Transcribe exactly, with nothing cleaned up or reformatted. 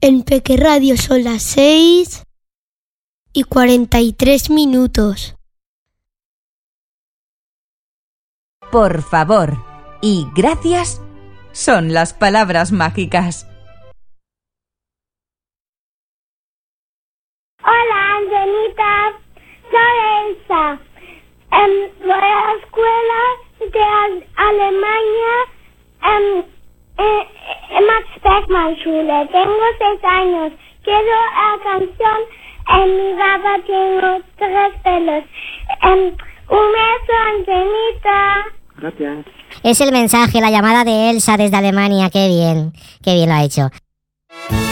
En Peque Radio son las seis y cuarenta y tres minutos. Por favor y gracias son las palabras mágicas. Hola, Angelita. Soy Elsa. Um, voy a la escuela de Al- Alemania um, en, en Max Beckmann Schule. Tengo seis años. Quiero la canción En mi barba tengo tres pelos. Um, un beso, Angelita. Gracias. Es el mensaje, la llamada de Elsa desde Alemania. Qué bien, qué bien lo ha hecho.